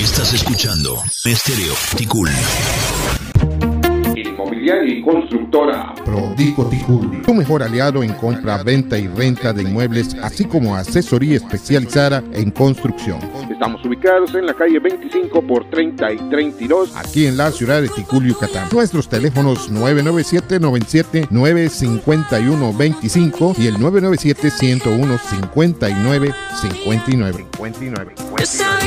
Estás escuchando Estéreo Ticul. Inmobiliaria y constructora Prodico Ticul, tu mejor aliado en compra, venta y renta de inmuebles, así como asesoría especializada en construcción. Estamos ubicados en la calle 25 por 30 y 32, aquí en la ciudad de Ticul, Yucatán. Nuestros teléfonos 997-97-951-25 y el 997-101-5959.